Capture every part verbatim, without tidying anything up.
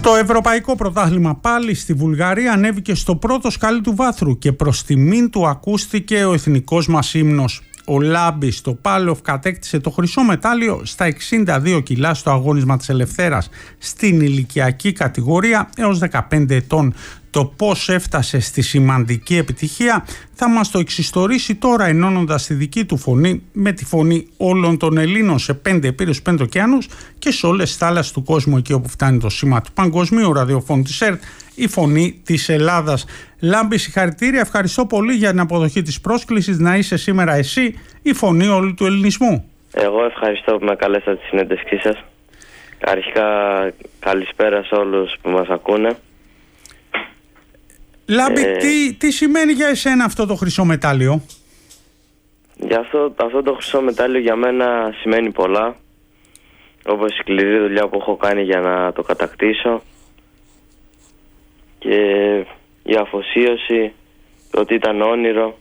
Στο Ευρωπαϊκό Πρωτάθλημα πάλι στη Βουλγαρία ανέβηκε στο πρώτο σκαλί του βάθρου και προς τιμήν του ακούστηκε ο εθνικός μας ύμνος. Ο Λάμπης στο Πάλοφ κατέκτησε το χρυσό μετάλλιο στα εξήντα δύο κιλά στο αγώνισμα της Ελευθέρας στην ηλικιακή κατηγορία έως δεκαπέντε ετών. Το πώς έφτασε στη σημαντική επιτυχία θα μας το εξιστορήσει τώρα, ενώνοντας τη δική του φωνή με τη φωνή όλων των Ελλήνων σε πέντε επίρρους, πέντε ωκεανούς και σε όλες τις θάλασσες του κόσμου, εκεί όπου φτάνει το σήμα του Παγκοσμίου Ραδιοφώνου της ΕΡΤ, η φωνή της Ελλάδας. Λάμπη, συγχαρητήρια, ευχαριστώ πολύ για την αποδοχή της πρόσκλησης να είσαι σήμερα εσύ η φωνή όλου του ελληνισμού. Εγώ ευχαριστώ που με καλέσατε στη συνέντευξή σας. Αρχικά καλησπέρα σε όλους που μας ακούνε. Λάμπη, ε... τι, τι σημαίνει για εσένα αυτό το χρυσό μετάλλιο? Για αυτό, αυτό το χρυσό μετάλλιο για μένα σημαίνει πολλά, όπως η σκληρή δουλειά που έχω κάνει για να το κατακτήσω και η αφοσίωση, το ότι ήταν όνειρο.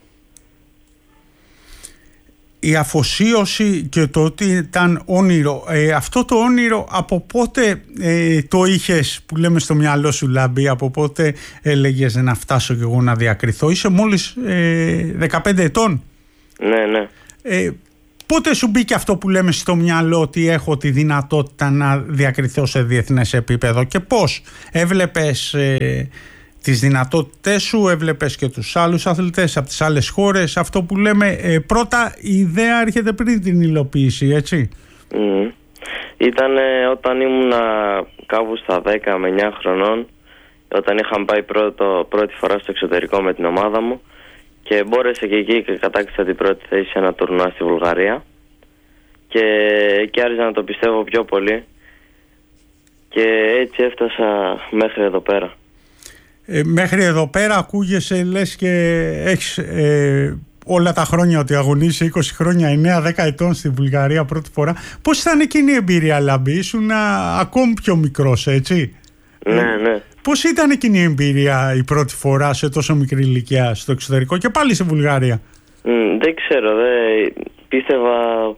Η αφοσίωση και το ότι ήταν όνειρο, ε, αυτό το όνειρο από πότε ε, το είχες, που λέμε στο μυαλό σου, Λάμπη, από πότε έλεγες να φτάσω κι εγώ να διακριθώ? Είσαι μόλις ε, δεκαπέντε ετών. Ναι, ναι. Ε, πότε σου μπήκε αυτό που λέμε στο μυαλό ότι έχω τη δυνατότητα να διακριθώ σε διεθνές επίπεδο και πώς? Έβλεπες ε, τις δυνατότητες σου, έβλεπες και τους άλλους αθλητές από τις άλλες χώρες? Αυτό που λέμε ε, πρώτα η ιδέα έρχεται πριν την υλοποίηση, έτσι? Mm. Ήταν όταν ήμουν κάπου στα δέκα με εννιά χρονών, όταν είχαμε πάει πρώτο, πρώτη φορά στο εξωτερικό με την ομάδα μου και μπόρεσα και εκεί και κατάκτησα την πρώτη θέση σε ένα τουρνουά στη Βουλγαρία και εκεί άρχισα να το πιστεύω πιο πολύ και έτσι έφτασα μέχρι εδώ πέρα. Ε, μέχρι εδώ πέρα ακούγεσαι, λες και έχεις ε, όλα τα χρόνια ότι αγωνίζεις, είκοσι χρόνια, εννέα δέκα ετών στη Βουλγαρία πρώτη φορά. Πώς ήταν εκείνη η εμπειρία, Λάμπη? Ήσουν ακόμη πιο μικρός, έτσι? Ναι, ναι. Πώς ήταν εκείνη η εμπειρία η πρώτη φορά σε τόσο μικρή ηλικία στο εξωτερικό και πάλι στη Βουλγαρία? Mm, δεν ξέρω, δεν πίστευα,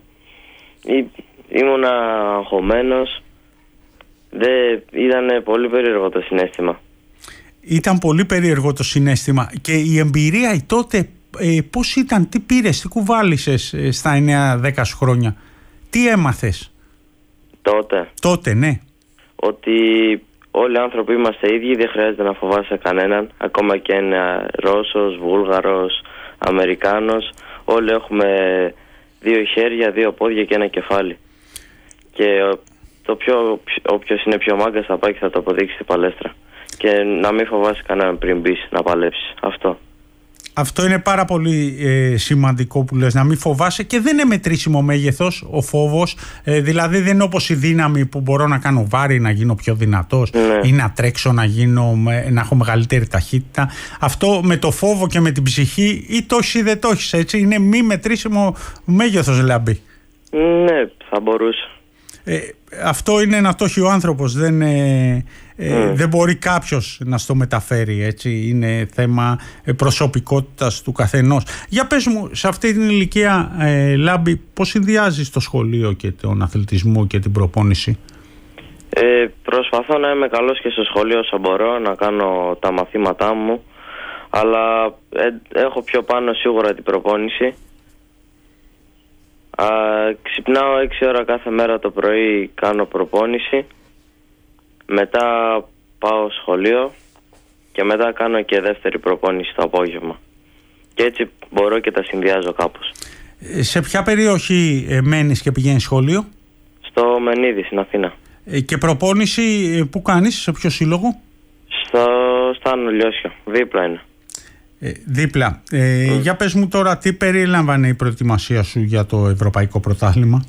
ή, ήμουνα αγχωμένος, δεν, ήταν πολύ περίεργο το συναίσθημα. Ήταν πολύ περίεργο το συναίσθημα. Και η εμπειρία η τότε ε, πώς ήταν, τι πήρες, τι κουβάλισες ε, στα εννέα δέκα σου χρόνια? Τι έμαθες τότε? Τότε, ναι. Ότι όλοι οι άνθρωποι είμαστε ίδιοι, δεν χρειάζεται να φοβάσαι κανέναν, ακόμα και ένα Ρώσος, Βούλγαρος, Αμερικάνος. Όλοι έχουμε δύο χέρια, δύο πόδια και ένα κεφάλι. Και το πιο, όποιος είναι πιο μάγκας θα πάει και θα το αποδείξει στην παλέστρα. Και να μην φοβάσαι κανέναν πριν μπεις να παλέψεις. Αυτό. Αυτό είναι πάρα πολύ ε, σημαντικό που λες, να μην φοβάσαι, και δεν είναι μετρήσιμο μέγεθος ο φόβος. Ε, δηλαδή δεν είναι όπως η δύναμη που μπορώ να κάνω βάρη, να γίνω πιο δυνατός, ναι, ή να τρέξω, να, γίνω, να έχω μεγαλύτερη ταχύτητα. Αυτό με το φόβο και με την ψυχή, ή το έχεις ή δεν το έχεις, έτσι. Είναι μη μετρήσιμο μέγεθος, Λάμπη. Ναι, θα μπορούσε. Ε, αυτό είναι να το έχει ο άνθρωπος, δεν, ε, ε, mm. δεν μπορεί κάποιος να στο μεταφέρει, έτσι. Είναι θέμα προσωπικότητας του καθενός. Για πες μου, σε αυτή την ηλικία, ε, Λάμπη, πώς συνδυάζεις το σχολείο και τον αθλητισμό και την προπόνηση? Ε, προσπαθώ να είμαι καλός και στο σχολείο όσο μπορώ, να κάνω τα μαθήματά μου, αλλά ε, έχω πιο πάνω σίγουρα την προπόνηση. Α, ξυπνάω έξι ώρα κάθε μέρα το πρωί, κάνω προπόνηση, μετά πάω σχολείο και μετά κάνω και δεύτερη προπόνηση το απόγευμα. Και έτσι μπορώ και τα συνδυάζω κάπως. Σε ποια περιοχή μένεις και πηγαίνεις σχολείο? Στο Μενίδη, στην Αθήνα. Και προπόνηση που κάνεις, σε ποιο σύλλογο? Στο Στάνο Λιώσιο, δίπλα είναι. Ε, δίπλα. Ε, mm. Για πες μου τώρα, τι περιλάμβανε η προετοιμασία σου για το Ευρωπαϊκό Πρωτάθλημα?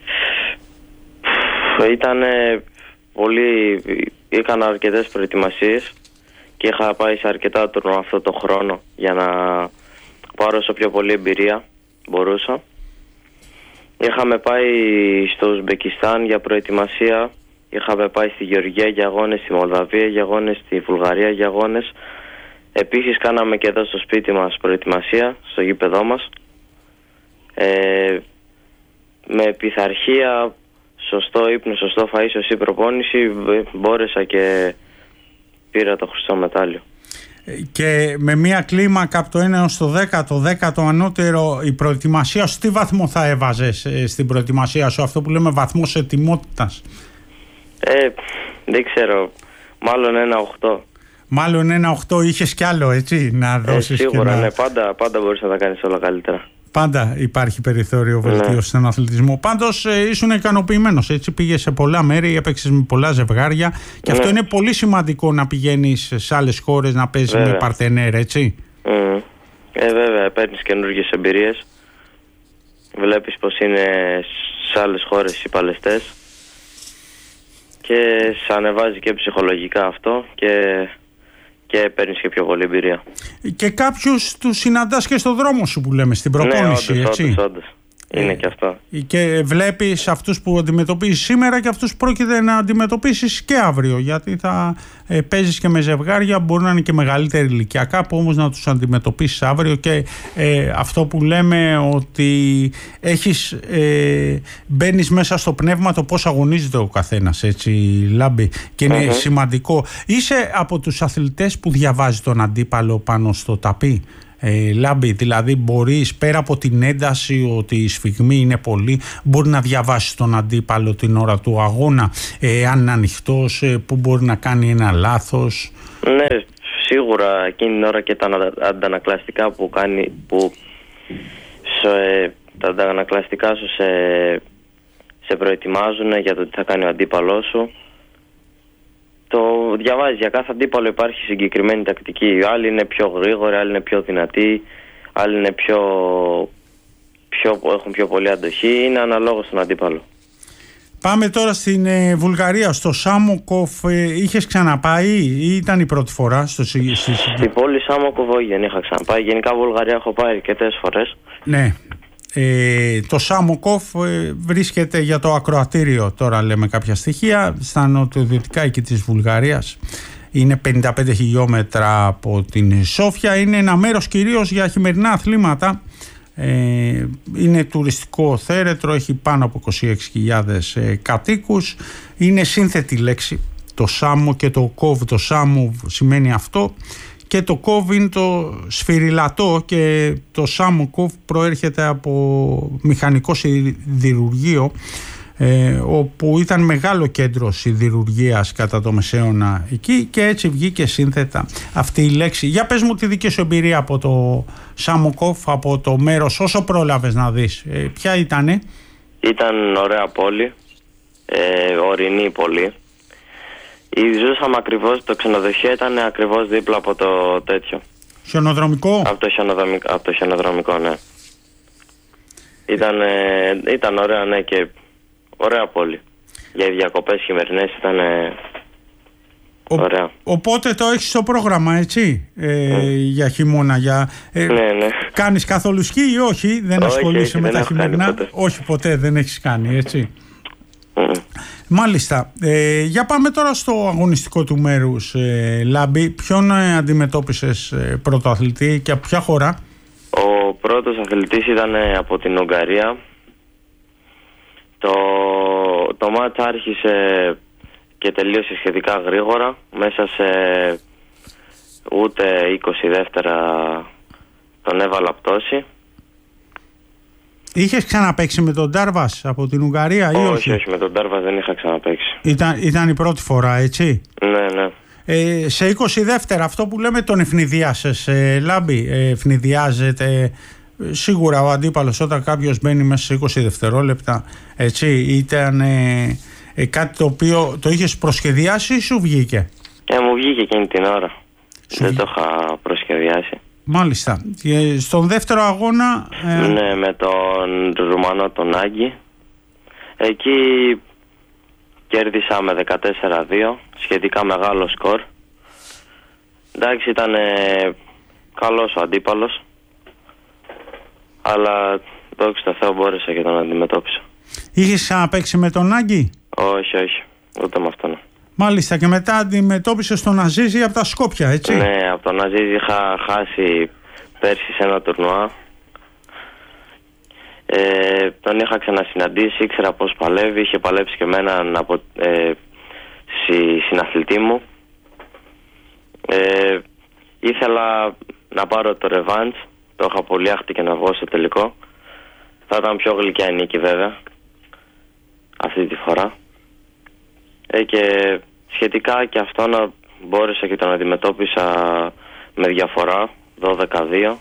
Ήταν πολύ... Έκανα αρκετές προετοιμασίες και είχα πάει σε αρκετά τουρνουά αυτό το χρόνο για να πάρω όσο πιο πολύ εμπειρία μπορούσα. Είχαμε πάει στο Ουσμπεκιστάν για προετοιμασία, είχαμε πάει στη Γεωργία για αγώνες, στη Μολδαβία για αγώνες, στη Βουλγαρία για αγώνες. Επίσης κάναμε και εδώ στο σπίτι μας προετοιμασία, στο γήπεδό μας. Ε, με πειθαρχία, σωστό ύπνο, σωστό φαΐ, σωστή προπόνηση, μπόρεσα και πήρα το χρυσό μετάλλιο. Και με μια κλίμακα από το ένα έως το δέκα, το δέκα το ανώτερο, η προετοιμασία σου, τι βαθμό θα έβαζες στην προετοιμασία σου, αυτό που λέμε βαθμός ετοιμότητας? Ε, δεν ξέρω, μάλλον ένα οκτώ. Μάλλον ένα οκτώ, είχες κι άλλο, έτσι, να δώσεις? Ε, σίγουρα, και να... ναι, πάντα, πάντα μπορείς να τα κάνεις όλα καλύτερα. Πάντα υπάρχει περιθώριο βελτίωση ναι. στον αθλητισμό. Πάντως ε, ήσουν ικανοποιημένος, έτσι, πήγες σε πολλά μέρη, έπαιξες με πολλά ζευγάρια και ναι. αυτό είναι πολύ σημαντικό, να πηγαίνεις σε άλλες χώρες, να παίζεις με παρτενέρ, έτσι. Mm. Ε, βέβαια, παίρνεις καινούργιες εμπειρίες, βλέπεις πως είναι σε άλλες χώρες οι παλαιστές και σε ανεβάζει και ψυχολογικά αυτό και... και παίρνεις και πιο πολύ εμπειρία. Και κάποιους τους συναντάς και στο δρόμο σου, που λέμε, στην προπόνηση, ναι, όντως, έτσι. όντως, όντως. Είναι ε, και αυτό. Και βλέπεις αυτούς που αντιμετωπίζεις σήμερα και αυτούς που πρόκειται να αντιμετωπίσεις και αύριο, γιατί θα ε, παίζεις και με ζευγάρια, μπορεί να είναι και μεγαλύτερη ηλικιακά, που όμως να τους αντιμετωπίσεις αύριο. Και ε, αυτό που λέμε, ότι έχεις, ε, μπαίνεις μέσα στο πνεύμα το πώς αγωνίζεται ο καθένας, έτσι, Λάμπη, και είναι mm-hmm. σημαντικό. Είσαι από τους αθλητές που διαβάζει τον αντίπαλο πάνω στο ταπί? Ε, Λάμπη, δηλαδή μπορείς, πέρα από την ένταση ότι η σφιγμή είναι πολύ, μπορεί να διαβάσεις τον αντίπαλο την ώρα του αγώνα, ε, αν είναι ανοιχτός, ε, που μπορεί να κάνει ένα λάθος? Ναι, σίγουρα εκείνη την ώρα και τα αντανακλαστικά που κάνει, που σε, τα αντανακλαστικά σου σε, σε προετοιμάζουν για το τι θα κάνει ο αντίπαλός σου. Το διαβάζεις, για κάθε αντίπαλο υπάρχει συγκεκριμένη τακτική. Άλλοι είναι πιο γρήγοροι, άλλοι είναι πιο δυνατοί, άλλοι είναι πιο, πιο, έχουν πιο πολύ αντοχή. Είναι αναλόγως στον αντίπαλο. Πάμε τώρα στην ε, Βουλγαρία, στο Σάμοκοφ. Ε, είχες ξαναπάει ή ήταν η πρώτη φορά? Στο, στη, στη... Στην πόλη Σάμοκοφ όχι, δεν είχα ξαναπάει. Γενικά Βουλγαρία έχω πάει αρκετές φορές. Ναι. Ε, το Σάμοκοφ ε, βρίσκεται, για το ακροατήριο τώρα λέμε κάποια στοιχεία, στα νοτιοδυτικά εκεί της Βουλγαρίας. Είναι πενήντα πέντε χιλιόμετρα από την Σόφια. Είναι ένα μέρος κυρίως για χειμερινά αθλήματα. Ε, είναι τουριστικό θέρετρο, έχει πάνω από είκοσι έξι χιλιάδες ε, κατοίκους. Είναι σύνθετη λέξη το Σάμο και το Κόβ. Το Σάμο σημαίνει αυτό και το Κόβ είναι το σφυριλατό, και το Σάμοκοφ προέρχεται από μηχανικό σιδηρουργείο, ε, όπου ήταν μεγάλο κέντρο σιδηρουργίας κατά το Μεσαίωνα εκεί, και έτσι βγήκε σύνθετα αυτή η λέξη. Για πες μου τη δική σου εμπειρία από το Σάμοκοφ, από το μέρος, όσο πρόλαβες να δεις. Ε, ποια ήτανε? Ήταν ωραία πόλη, ε, ορεινή πόλη. Ζούσαμε ακριβώς, το ξενοδοχείο ήταν ακριβώς δίπλα από το τέτοιο. Χιονοδρομικό? Από το χιονοδρομικό, από το χιονοδρομικό, ναι. Ήταν, ε, ήταν ωραία, ναι, και ωραία πόλη. Για οι διακοπές χειμερινές ήταν ε, ωραία. Ο, οπότε το έχεις στο πρόγραμμα, έτσι, ε, mm. για χειμώνα, για... Ε, ναι, ναι. Κάνεις καθόλου σκι ή όχι? Δεν ασχολείσαι με τα χειμερινά? Ποτέ. Όχι, ποτέ δεν έχεις κάνει, έτσι. Mm. Μάλιστα. Ε, για πάμε τώρα στο αγωνιστικό του μέρους, ε, Λάμπη. Ποιον ε, αντιμετώπισες ε, πρώτο αθλητή και από ποια χώρα? Ο πρώτος αθλητής ήταν ε, από την Ουγγαρία. Το, το μάτς άρχισε και τελείωσε σχετικά γρήγορα. Μέσα σε ούτε είκοσι δεύτερα τον έβαλα πτώση. Είχες ξαναπαίξει με τον Ντάρβας από την Ουγγαρία ή όχι? Όχι, όχι, με τον Ντάρβας δεν είχα ξαναπαίξει. Ήταν, ήταν η πρώτη φορά, έτσι? Ναι, ναι. Ε, σε είκοσι δεύτερα, αυτό που λέμε, τον ευνηδίασες, ε, Λάμπη? Ε, ευνηδιάζεται ε, σίγουρα ο αντίπαλος όταν κάποιος μπαίνει μέσα σε είκοσι δευτερόλεπτα, έτσι? Ήταν ε, ε, κάτι το οποίο το είχες προσχεδιάσει ή σου βγήκε? Ε, μου βγήκε εκείνη την ώρα. Σου... Δεν το είχα προσχεδιάσει. Μάλιστα. Και στον δεύτερο αγώνα... Ε... Ναι, με τον Ρουμανό τον Άγκη. Εκεί κέρδισα με δεκατέσσερα δύο, σχετικά μεγάλο σκορ. Εντάξει, ήταν ε, καλός ο αντίπαλος, αλλά δόξα τω Θεώ μπόρεσα και τον αντιμετώπισα. Είχες ξαναπαίξει με τον Άγκη? Όχι, όχι, ούτε με αυτόν. Μάλιστα, και μετά αντιμετώπισες τον Αζίζη από τα Σκόπια, έτσι? Ναι, από τον Αζίζη είχα χάσει πέρσι σε ένα τουρνουά. Ε, τον είχα ξανασυναντήσει, ήξερα πώς παλεύει, είχε παλέψει και εμένα από, ε, συ, συναθλητή μου. Ε, ήθελα να πάρω το revanche. Το είχα πολύ άχτη και να βγω στο τελικό. Θα ήταν πιο γλυκιά η νίκη βέβαια αυτή τη φορά. Ε, και σχετικά και αυτό να μπόρεσα και τον αντιμετώπισα με διαφορά δώδεκα δύο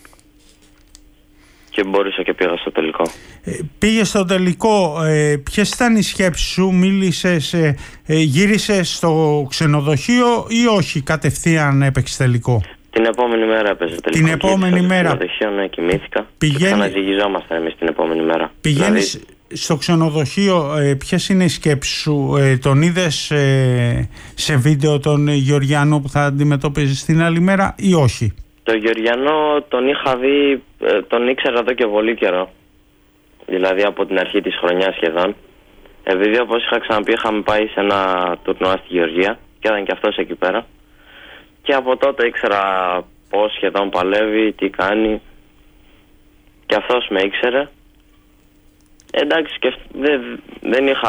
και μπόρεσα και πήγα στο τελικό. Ε, πήγε στο τελικό. Ε, ποιες ήταν οι σκέψεις σου? Μίλησες, ε, ε, γύρισες στο ξενοδοχείο ή όχι, κατευθείαν έπαιξες τελικό? Την επόμενη μέρα έπαιζε τελικό. Την επόμενη στο μέρα. ξενοδοχείο, ναι, κοιμήθηκα. Πηγαίνει... Και ξαναζυγιζόμασταν εμείς την επόμενη μέρα. Πηγαίνεις δηλαδή... στο ξενοδοχείο, ε, ποιες είναι οι σκέψεις σου? Ε, τον είδες ε, σε βίντεο τον Γεωργιανό που θα αντιμετωπίζεις την άλλη μέρα ή όχι? Τον Γεωργιανό τον είχα δει, ε, τον ήξερα εδώ και πολύ καιρό. Δηλαδή από την αρχή της χρονιάς σχεδόν. Επειδή όπως είχα ξαναπεί είχαμε πάει σε ένα τουρνουά στη Γεωργία και ήταν και αυτός εκεί πέρα. Και από τότε ήξερα πώς σχεδόν παλεύει, τι κάνει. Και αυτός με ήξερε. Εντάξει, και δεν, δεν είχα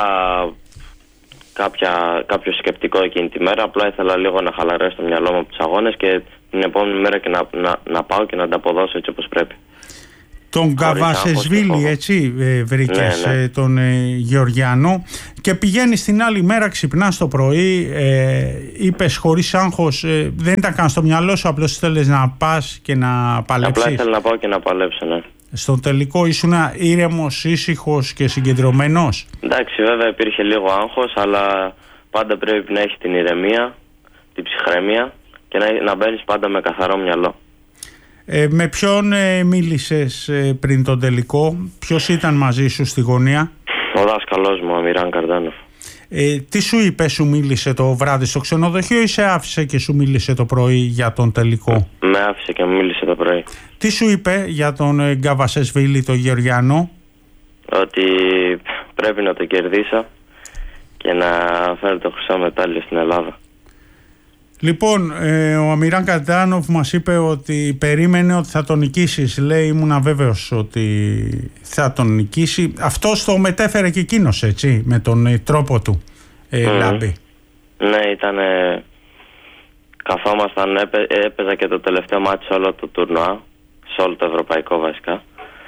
κάποια, κάποιο σκεπτικό εκείνη τη μέρα. Απλά ήθελα λίγο να χαλαρώσω το μυαλό μου από τους αγώνες και την επόμενη μέρα και να, να, να πάω και να τα αποδώσω έτσι όπως πρέπει. Τον Γκαβασεσβίλη, έτσι ε, βρήκες, ναι, ναι. Ε, τον ε, Γεωργιανό, και πηγαίνεις την άλλη μέρα, ξυπνάς το πρωί, ε, είπες χωρίς άγχος, ε, δεν ήταν καν στο μυαλό σου, απλώς θέλεις να πας και να παλέψεις? Απλά ήθελα να πάω και να παλέψω, ναι. Στο τελικό ήσουν ήρεμος, ήσυχος και συγκεντρωμένος? Εντάξει, βέβαια υπήρχε λίγο άγχος, αλλά πάντα πρέπει να έχει την ηρεμία, την ψυχραιμία και να, να μπαίνεις πάντα με καθαρό μυαλό. Ε, με ποιον ε, μίλησες ε, πριν τον τελικό? Ποιος ήταν μαζί σου στη γωνία? Ο δάσκαλός μου, ο Αμιράν Καρντάνοφ. Ε, τι σου είπε, σου μίλησε το βράδυ στο ξενοδοχείο ή σε άφησε και σου μίλησε το πρωί για τον τελικό? Με άφησε και μου μίλησε το πρωί. Τι σου είπε για τον ε, Γκαβασεσβίλη, τον Γεωργιανό? Ότι πρέπει να το κερδίσω και να φέρω το χρυσό μετάλλιο στην Ελλάδα. Λοιπόν, ε, ο Αμιράν Καρντάνοφ μας είπε ότι περίμενε ότι θα τον νικήσεις. Λέει, ήμουν αβέβαιος ότι θα τον νικήσει. Αυτός το μετέφερε και εκείνος, έτσι, με τον ε, τρόπο του, ε, mm. Λάμπη. Ναι, ήταν... Ε, καθόμασταν, έπαι, έπαιζα και το τελευταίο μάτι σε όλο το τουρνουά, σε όλο το ευρωπαϊκό βασικά.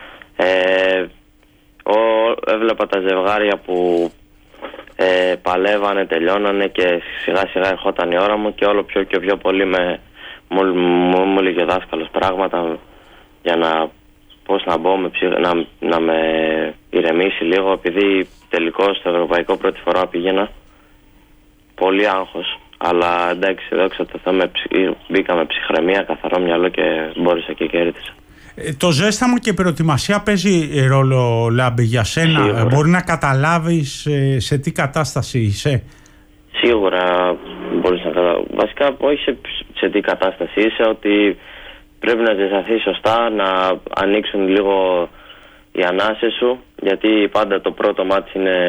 Ε, ο, έβλεπα τα ζευγάρια που... Ε, παλεύανε, τελειώνανε και σιγά σιγά ερχόταν η ώρα μου και όλο πιο και πιο πολύ με, μου, μου, μου έλεγε ο δάσκαλος πράγματα για να, πώς να μπω, με, να, να με ηρεμήσει λίγο, επειδή τελικώς στο ευρωπαϊκό πρώτη φορά πήγαινα, πολύ άγχος, αλλά εντάξει, δόξα τω Θεώ, μπήκα με ψυχραιμία, καθαρό μυαλό και μπόρεσα και κέρδισα. Το ζέσταμο και η προετοιμασία παίζει ρόλο, Λάμπη, για σένα? Σίγουρα. Μπορεί να καταλάβεις σε τι κατάσταση είσαι? Σίγουρα μπορείς να καταλάβεις. Βασικά όχι σε, σε τι κατάσταση είσαι, ότι πρέπει να ζεσταθείς σωστά, να ανοίξουν λίγο οι ανάσες σου, γιατί πάντα το πρώτο μάτι είναι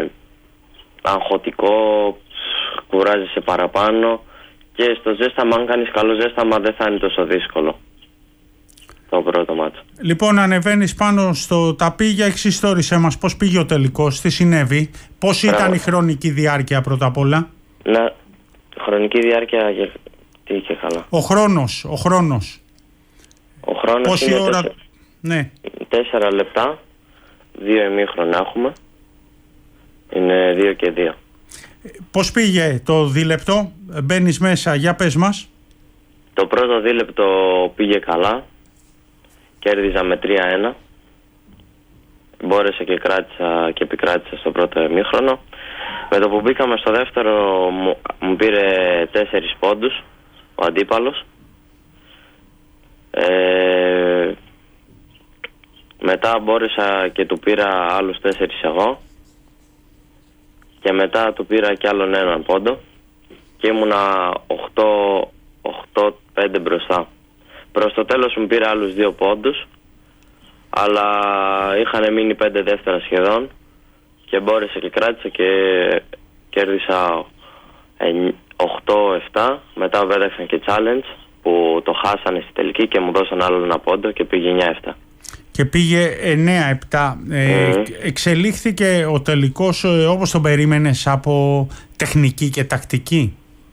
αγχωτικό, κουράζεσαι παραπάνω και στο ζέσταμα, αν κάνεις καλό ζέσταμα, δεν θα είναι τόσο δύσκολο το πρώτο μάτσο. Λοιπόν, ανεβαίνεις πάνω στο ταπί, εξιστόρησέ μας πώς πήγε ο τελικός, τι συνέβη, πώς Πράγμα. ήταν η χρονική διάρκεια πρώτα απ' όλα? Ναι, χρονική διάρκεια, τι είχε καλά. Ο χρόνος, ο χρόνος. Ο χρόνος Πόση είναι ώρα... τέσσερα, ναι. τέσσερα λεπτά, δύο ημίχρονα έχουμε, είναι δύο και δύο. Πώς πήγε το δίλεπτο, μπαίνεις μέσα, για πες μας. Το πρώτο δίλεπτο πήγε καλά. Κέρδιζα με τρία ένα. Μπόρεσα και κράτησα και επικράτησα στο πρώτο ημίχρονο. Με το που μπήκαμε στο δεύτερο μου, μου πήρε τέσσερις πόντους ο αντίπαλος. Ε, μετά μπόρεσα και του πήρα άλλους τέσσερις εγώ. Και μετά του πήρα κι άλλον έναν πόντο. Και ήμουνα οκτώ πέντε μπροστά. Προς το τέλος μου πήρα άλλους δύο πόντους, αλλά είχαν μείνει πέντε δεύτερα σχεδόν και μπόρεσα και κράτησα και κέρδισα οκτώ επτά. Μετά πέταξαν και challenge που το χάσανε στη τελική και μου δώσαν άλλο ένα πόντο και πήγε εννιά επτά. Και πήγε εννιά επτά. Ε, mm. Εξελίχθηκε ο τελικός όπως τον περίμενες από τεχνική και τακτική?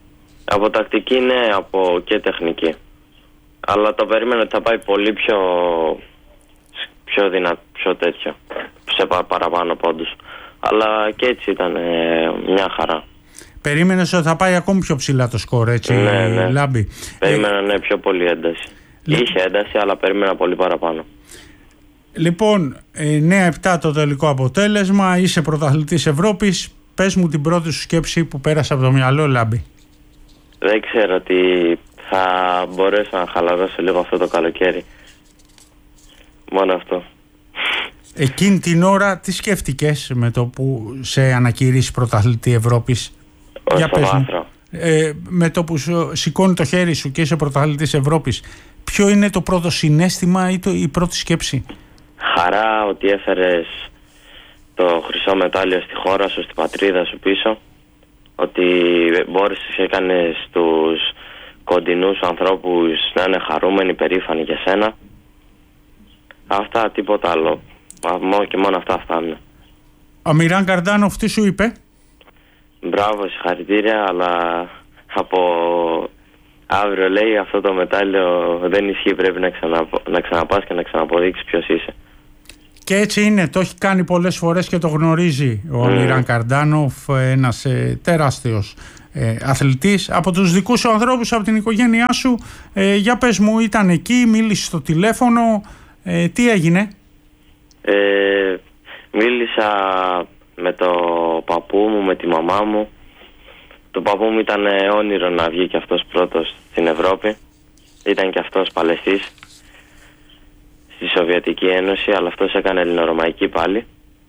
Από τακτική, ναι, από και τεχνική. Αλλά το περίμενα ότι θα πάει πολύ πιο, πιο δυνατό, πιο τέτοιο, σε παραπάνω πόντους. Αλλά και έτσι ήταν ε, μια χαρά. Περίμενες ότι θα πάει ακόμη πιο ψηλά το σκορ, έτσι, ναι, ναι. Λάμπη? Περίμενα, ναι, πιο πολύ ένταση. Λ... Είχε ένταση, αλλά περίμενα πολύ παραπάνω. Λοιπόν, εννέα επτά το τελικό αποτέλεσμα, είσαι πρωταθλητής Ευρώπης. Πες μου την πρώτη σου σκέψη που πέρασε από το μυαλό, Λάμπη. Δεν ξέρω ότι θα μπορέσω να χαλαρώσω λίγο αυτό το καλοκαίρι. Μόνο αυτό. Εκείνη την ώρα τι σκέφτηκες με το που σε ανακηρύσει πρωταθλητή Ευρώπης? Για πες μου. Ε, με το που σηκώνει το χέρι σου και είσαι πρωταθλητής Ευρώπης, ποιο είναι το πρώτο συναίσθημα ή το, η πρώτη σκέψη? Χαρά ότι έφερες το χρυσό μετάλλιο στη χώρα σου, στην πατρίδα σου πίσω. Ότι μπόρεσες, έκανες τους κοντινούς ανθρώπους να είναι χαρούμενοι, περήφανοι για σένα. Αυτά, τίποτα άλλο. Μόνο και μόνο αυτά φτάνουν. Ο Μιράν Καρντάνοφ τι σου είπε? Μπράβο, συγχαρητήρια, αλλά από αύριο, λέει, αυτό το μετάλλιο δεν ισχύει, πρέπει να, ξανα, να ξαναπάς και να ξαναποδείξεις ποιος είσαι. Και έτσι είναι, το έχει κάνει πολλές φορές και το γνωρίζει ο mm. Μιράν Καρντάνοφ, ένας ε, τεράστιος ε, αθλητής. Από τους δικούς σου ανθρώπους, από την οικογένειά σου, ε, για πες μου, ήταν εκεί, μίλησε στο τηλέφωνο, ε, τι έγινε? Ε, μίλησα με το παππού μου, με τη μαμά μου. Το παππού μου ήταν όνειρο να βγει και αυτός πρώτος στην Ευρώπη. Ήταν και αυτός παλαιστής στη Σοβιετική Ένωση, αλλά αυτός έκανε ελληνορωμαϊκή πάλι.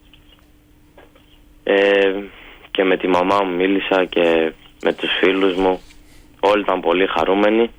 Ε, και με τη μαμά μου μίλησα και με τους φίλους μου. Όλοι ήταν πολύ χαρούμενοι.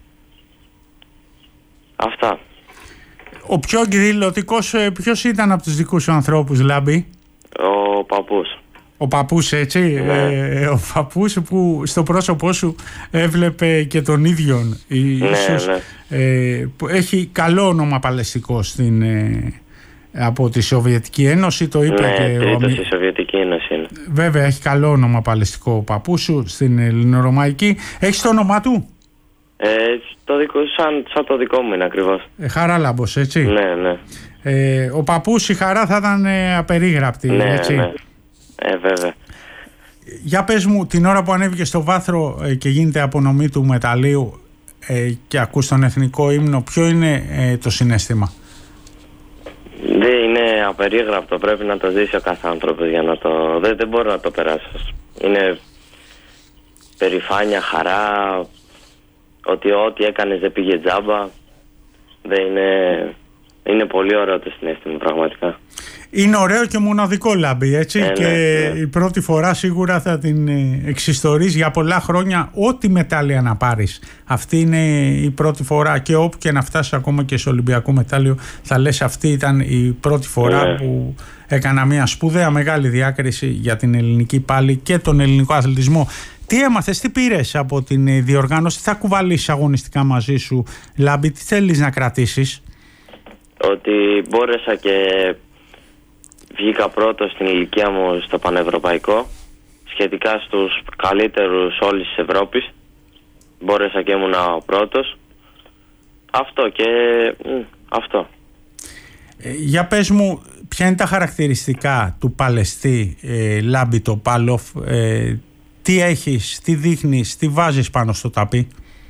Αυτά. Ο πιο εκδηλωτικός ποιος ήταν από τους δικούς σου ανθρώπους, Λάμπη? Ο παππούς. Ο παππούς, έτσι, ναι. ε, ο παππούς που στο πρόσωπό σου έβλεπε και τον ίδιον. Ναι, ίσως, ναι. Ε, που έχει καλό όνομα παλαιστικό στην, ε, από τη Σοβιετική Ένωση, το είπε ναι, και ο... ο στη Σοβιετική Ένωση είναι. Βέβαια, έχει καλό όνομα παλαιστικό ο παππούς σου στην ελληνορωμαϊκή. Έχεις το όνομά του? Ε, το δικό, σαν, σαν το δικό μου είναι ακριβώς. Ε, Χαράλαμπος, έτσι. Ναι, ναι. Ε, ο παππούς, η χαρά θα ήταν ε, απερίγραπτη, ναι, έτσι. Ναι. Ε, βέβαια. Για πες μου, την ώρα που ανέβηκε στο βάθρο ε, και γίνεται απονομή του μεταλλίου ε, και ακούς τον εθνικό ύμνο, ποιο είναι ε, το συναίσθημα? Δεν είναι απερίγραπτο, πρέπει να το ζήσει ο κάθε άνθρωπος για να το... Δεν, δεν μπορώ να το περάσω. Είναι περηφάνεια, χαρά, ότι ό,τι έκανες δεν πήγε τζάμπα. Δεν είναι... Είναι πολύ ωραίο το συναίσθημα, πραγματικά. Είναι ωραίο και μοναδικό, Λάμπη, έτσι, ε, και ναι, ναι. η πρώτη φορά σίγουρα θα την εξιστορείς για πολλά χρόνια, ό,τι μετάλλια να πάρεις. Αυτή είναι η πρώτη φορά και όπου και να φτάσεις, ακόμα και στο Ολυμπιακό μετάλλιο, θα λες αυτή ήταν η πρώτη φορά ναι. που έκανα μια σπουδαία μεγάλη διάκριση για την ελληνική πάλι και τον ελληνικό αθλητισμό. Τι έμαθες, τι πήρες από την διοργάνωση, τι θα κουβαλήσεις αγωνιστικά μαζί σου, Λάμπη, τι θέλεις να κρατήσεις? Ότι μπόρεσα και βγήκα πρώτος στην ηλικία μου στο πανευρωπαϊκό, σχετικά στους καλύτερους όλης της Ευρώπης. Μπόρεσα και ήμουνα ο πρώτος. Αυτό και μ, αυτό. Ε, για πες μου, ποια είναι τα χαρακτηριστικά του παλαιστή ε, Λάμπη Τοπάλοφ, ε, τι έχεις, τι δείχνεις, τι βάζεις πάνω στο ταπί?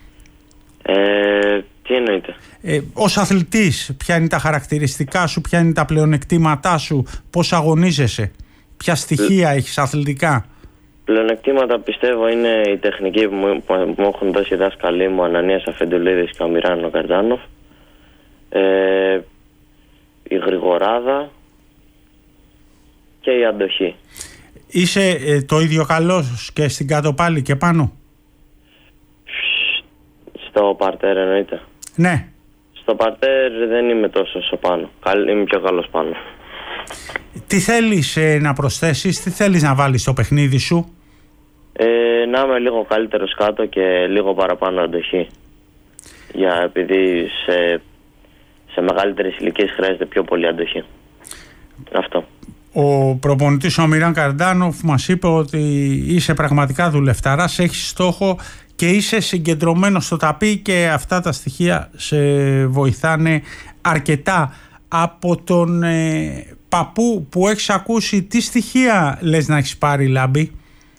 Ε, τι εννοείται? Ε, ως αθλητής, ποια είναι τα χαρακτηριστικά σου, ποια είναι τα πλεονεκτήματά σου, πώς αγωνίζεσαι, ποια στοιχεία Λ... έχεις αθλητικά? Πλεονεκτήματα πιστεύω είναι η τεχνική που μου, που μου έχουν δώσει οι δάσκαλοι μου, Ανανίας Αφεντουλίδης και ο Μιράν ο Καρντάνοφ, ε, η γρηγοράδα και η αντοχή. Είσαι ε, το ίδιο καλός και στην κάτω πάλι και πάνω? Στο παρτέρ εννοείται? Ναι. Στο παρτέρ δεν είμαι τόσο όσο πάνω. Είμαι πιο καλός πάνω. Τι θέλεις ε, να προσθέσεις, τι θέλεις να βάλεις στο παιχνίδι σου? Ε, να είμαι λίγο καλύτερος κάτω και λίγο παραπάνω αντοχή. Για, επειδή σε, σε μεγαλύτερες ηλικίες χρειάζεται πιο πολύ αντοχή. Αυτό. Ο προπονητής ο Μιράν Καρντάνοφ μας είπε ότι είσαι πραγματικά δουλευταράς, έχεις στόχο και είσαι συγκεντρωμένος στο ταπί και αυτά τα στοιχεία σε βοηθάνε αρκετά. Από τον ε, παππού που έχεις ακούσει, τι στοιχεία λες να έχεις πάρει, Λάμπη?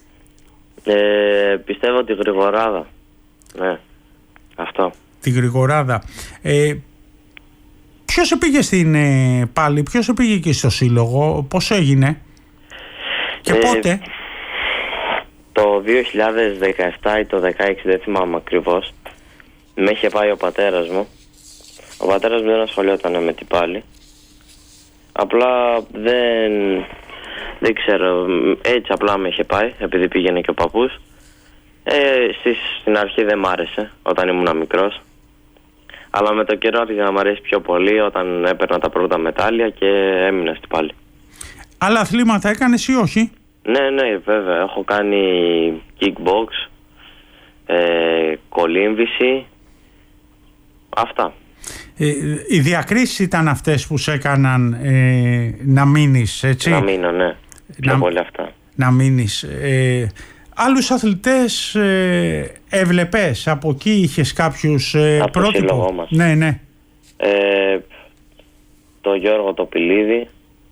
Ε, πιστεύω τη Γρηγοράδα. Ναι, αυτό. Τη Γρηγοράδα. Ε, ποιος σε πήγε στην ε, πάλι, ποιος σε πήγε εκεί στο σύλλογο, πώς έγινε και ε, πότε? Το δύο χιλιάδες δεκαεπτά ή το δεκαέξι, δεν θυμάμαι ακριβώς. Με είχε πάει ο πατέρας μου. Ο πατέρας μου δεν ασχολιόταν με την πάλι. Απλά δεν... Δεν ξέρω, έτσι απλά με είχε πάει, επειδή πήγαινε και ο παππούς. Ε, στις, στην αρχή δεν μ' άρεσε, όταν ήμουν μικρός. Αλλά με το καιρό άρχισε να μ' αρέσει πιο πολύ όταν έπαιρνα τα πρώτα μετάλλια και έμεινα στην πάλι. Άλλα αθλήματα έκανες ή όχι? Ναι, ναι, βέβαια. Έχω κάνει kickbox, ε, κολύμβηση, αυτά. Ε, οι διακρίσεις ήταν αυτές που σε έκαναν ε, να μείνεις, έτσι? Να μείνω, ναι. Πιο να, πολύ αυτά. Να μείνεις. Ε, άλλους αθλητές ε, έβλεπες, από εκεί είχες κάποιους ε, από πρότυπο? το σύλλογό μας. Ναι, ναι. Ε, το Γιώργο το Πηλίδη,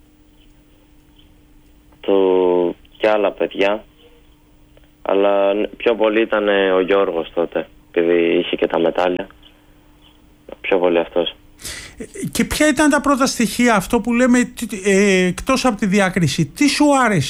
το και άλλα παιδιά, αλλά πιο πολύ ήταν ο Γιώργος τότε, επειδή είχε και τα μετάλλια. Πιο πολύ αυτός. Και ποια ήταν τα πρώτα στοιχεία, αυτό που λέμε ε, εκτός από τη διάκριση, τι σου άρεσε